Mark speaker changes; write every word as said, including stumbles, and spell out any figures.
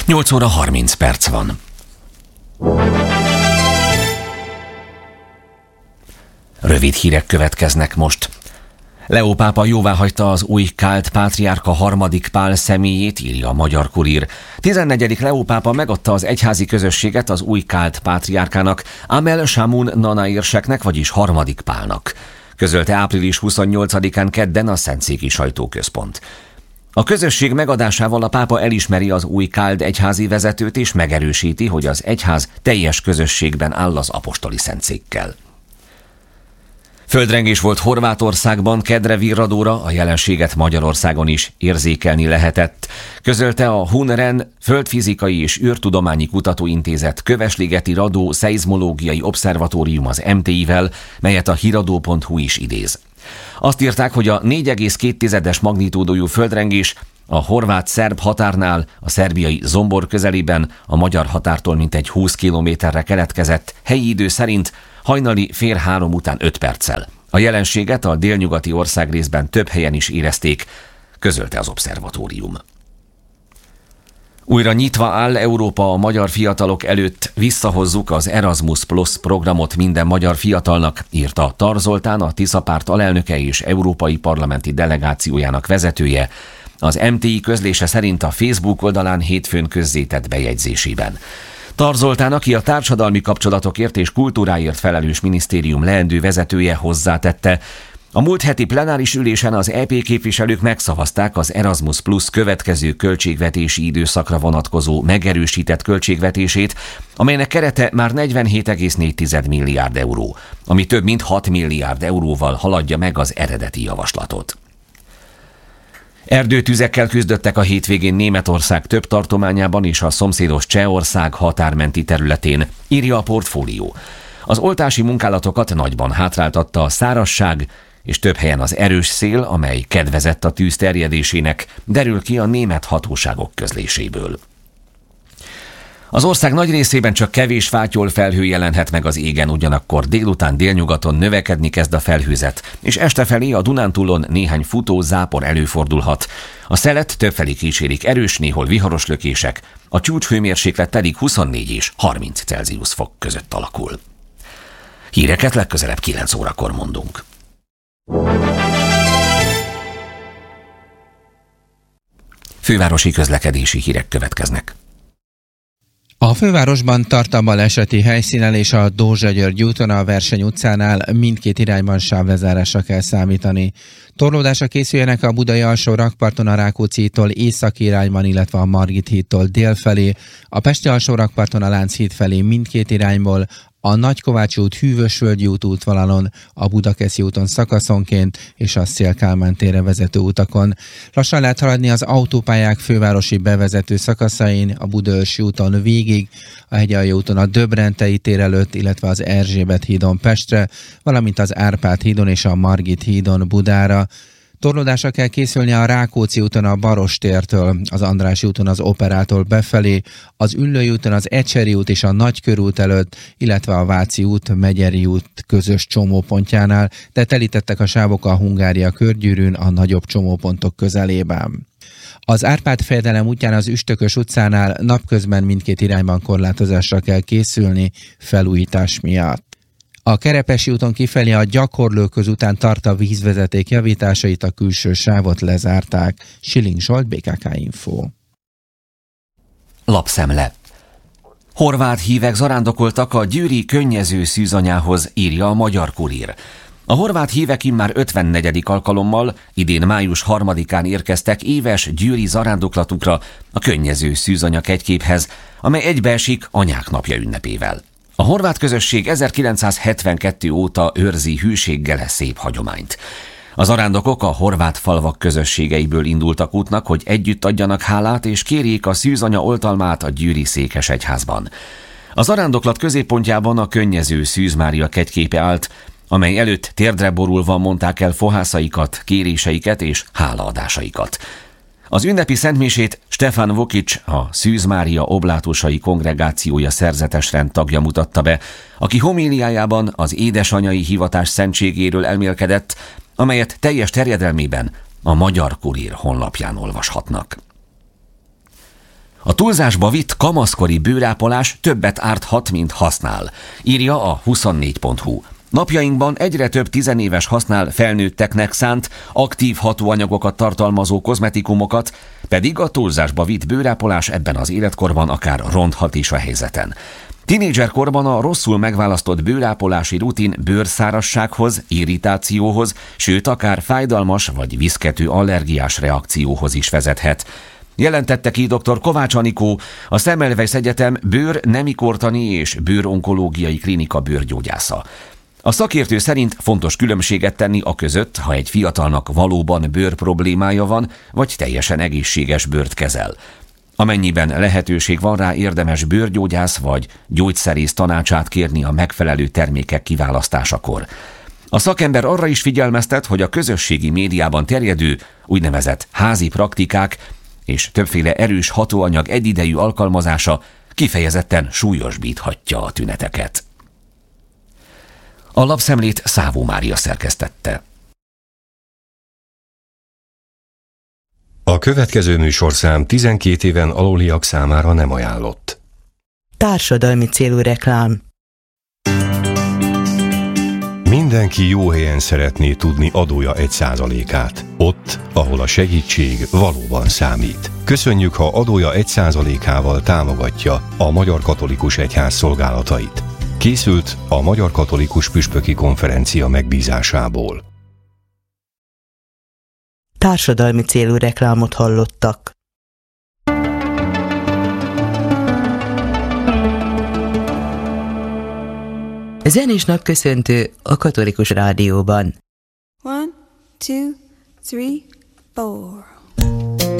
Speaker 1: nyolc óra harminc perc van. Rövid hírek következnek most. Leó pápa jóváhagyta az új kált pátriárka harmadik Pál személyét, írja a Magyar Kurír. tizennegyedik Leó pápa megadta az egyházi közösséget az új kált pátriárkának, Amel Shamoun Nanairseknek, vagyis harmadik Pálnak. Közölte április huszonnyolcadikán kedden a Szentszéki Sajtóközpont. A közösség megadásával a pápa elismeri az új káld egyházi vezetőt és megerősíti, hogy az egyház teljes közösségben áll az apostoli szentszékkel. Földrengés volt Horvátországban, kedre virradóra, a jelenséget Magyarországon is érzékelni lehetett. Közölte a Hunren Földfizikai és űrtudományi kutatóintézet Kövesligeti Radó Szeizmológiai Obszervatórium az em té i-vel, melyet a híradó pont hu is idéz. Azt írták, hogy a négy egész két magnitúdójú földrengés a horvát-szerb határnál, a szerbiai Zombor közelében, a magyar határtól mintegy húsz kilométerre keletkezett, helyi idő szerint hajnali fél három után öt perccel. A jelenséget a délnyugati országrészben több helyen is érezték, közölte az obszervatórium. Újra nyitva áll Európa a magyar fiatalok előtt, visszahozzuk az Erasmus Plus programot minden magyar fiatalnak, írta Tar Zoltán, a Tisza párt alelnöke és európai parlamenti delegációjának vezetője, az em té i közlése szerint a Facebook oldalán hétfőn közzétett bejegyzésében. Tar Zoltán, aki a társadalmi kapcsolatokért és kultúráért felelős minisztérium leendő vezetője, hozzátette, a múlt heti plenáris ülésen az é pé képviselők megszavazták az Erasmus Plus következő költségvetési időszakra vonatkozó megerősített költségvetését, amelynek kerete már negyvenhét egész négy milliárd euró, ami több mint hat milliárd euróval haladja meg az eredeti javaslatot. Erdőtüzekkel küzdöttek a hétvégén Németország több tartományában és a szomszédos Csehország határmenti területén, írja a Portfólió. Az oltási munkálatokat nagyban hátráltatta a szárazság, és több helyen az erős szél, amely kedvezett a tűz terjedésének, derül ki a német hatóságok közléséből. Az ország nagy részében csak kevés fátyol felhő jelenhet meg az égen, ugyanakkor délután délnyugaton növekedni kezd a felhőzet, és estefelé a Dunántúlon néhány futó zápor előfordulhat. A szelet többfelé kísérik erős, néhol viharos lökések, a csúcshőmérséklet pedig huszonnégy és harminc Celsius fok között alakul. Híreket legközelebb kilenc órakor mondunk. Fővárosi közlekedési hírek következnek.
Speaker 2: A fővárosban tart a baleseti helyszínen és a Dózsa-György úton a Verseny utcánál mindkét irányban sávlezárásra kell számítani. Torlódásra készüljenek a Budai alsó rakparton a Rákóczi-tól északi irányban, illetve a Margit hídtól dél felé, a Pesti alsó rakparton a Lánchíd felé mindkét irányból, a Nagykovácsi út Hűvösvölgyi út útvonalon, a Budakeszi úton szakaszonként és a Széll-Kálmán térre vezető utakon. Lassan lehet haladni az autópályák fővárosi bevezető szakaszain, a Budaörsi úton végig, a Hegyalja úton a Döbrentei tér előtt, illetve az Erzsébet hídon Pestre, valamint az Árpád hídon és a Margit hídon Budára. Torlódásra kell készülni a Rákóczi úton a Barostértől, az Andrássy úton az Operától befelé, az Üllői úton az Ecseri út és a Nagykörút előtt, illetve a Váci út, Megyeri út közös csomópontjánál, de telítettek a sávok a Hungária körgyűrűn a nagyobb csomópontok közelében. Az Árpád-fejedelem útján az Üstökös utcánál napközben mindkét irányban korlátozásra kell készülni felújítás miatt. A Kerepesi úton kifelé a Gyakorlóköz után tart a vízvezeték javításait, a külső sávot lezárták. Schilling Zsolt, bé ká ká Info.
Speaker 1: Lapszemle. Horvát hívek zarándokoltak a győri könnyező szűzanyához, írja a Magyar Kurír. A horvát hívek immár ötvennegyedik alkalommal, idén május harmadikán érkeztek éves győri zarándoklatukra a könnyező szűzanya kegyképhez, amely egybeesik Anyák napja ünnepével. A horvát közösség ezerkilencszázhetvenkettő óta őrzi hűséggel szép hagyományt. Az arándokok a horvát falvak közösségeiből indultak útnak, hogy együtt adjanak hálát és kérjék a szűzanya oltalmát a győri székesegyházban. Az arándoklat középpontjában a könnyező Szűz Mária kegyképe állt, amely előtt térdre borulva mondták el fohászaikat, kéréseiket és hálaadásaikat. Az ünnepi szentmisét Stefan Vokic, a Szűz Mária oblátusai kongregációja szerzetes rend tagja mutatta be, aki homíliájában az édesanyai hivatás szentségéről elmélkedett, amelyet teljes terjedelmében a Magyar Kurír honlapján olvashatnak. A túlzásba vitt kamaszkori bőrápolás többet árthat, mint használ, írja a huszonnégy pont hu. Napjainkban egyre több tizenéves használ felnőtteknek szánt, aktív hatóanyagokat tartalmazó kozmetikumokat, pedig a túlzásba vitt bőrápolás ebben az életkorban akár ronthat is a helyzeten. Tinédzserkorban a rosszul megválasztott bőrápolási rutin bőrszárazsághoz, irritációhoz, sőt akár fájdalmas vagy viszkető allergiás reakcióhoz is vezethet. Jelentette ki dr. Kovács Anikó, a Semmelweis Egyetem bőr-nemikortani és bőronkológiai klinika bőrgyógyásza. A szakértő szerint fontos különbséget tenni a között, ha egy fiatalnak valóban bőr problémája van, vagy teljesen egészséges bőrt kezel. Amennyiben lehetőség van rá, érdemes bőrgyógyász vagy gyógyszerész tanácsát kérni a megfelelő termékek kiválasztásakor. A szakember arra is figyelmeztet, hogy a közösségi médiában terjedő úgynevezett házi praktikák és többféle erős hatóanyag egyidejű alkalmazása kifejezetten súlyosbíthatja a tüneteket. A lapszemlét Szávó Mária szerkesztette.
Speaker 3: A következő műsorszám tizenkét éven aluliak számára nem ajánlott.
Speaker 4: Társadalmi célú reklám.
Speaker 3: Mindenki jó helyen szeretné tudni adója egy százalékát. Ott, ahol a segítség valóban számít. Köszönjük, ha adója egy százalékával támogatja a Magyar Katolikus Egyház szolgálatait. Készült a Magyar Katolikus Püspöki Konferencia megbízásából.
Speaker 4: Társadalmi célú reklámot hallottak. Zenés napköszöntő a Katolikus Rádióban.
Speaker 5: One, two, three, four.